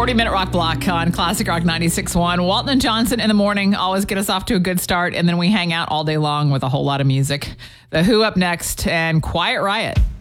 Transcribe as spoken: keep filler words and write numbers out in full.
forty-minute rock block on Classic Rock ninety-six point one. Walton and Johnson in the morning always get us off to a good start, and then we hang out all day long with a whole lot of music. The Who up next, and Quiet Riot.